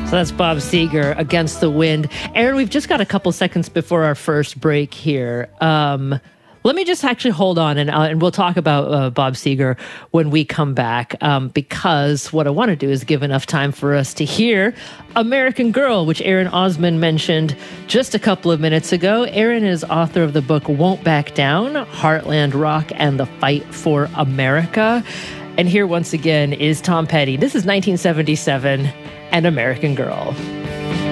So that's Bob Seger, Against the Wind. Aaron, we've just got a couple seconds before our first break here. Let me just actually hold on, and we'll talk about Bob Seger when we come back, because what I want to do is give enough time for us to hear American Girl, which Aaron Osmond mentioned just a couple of minutes ago. Aaron is author of the book Won't Back Down, Heartland Rock and the Fight for America. And here once again is Tom Petty. This is 1977 and American Girl.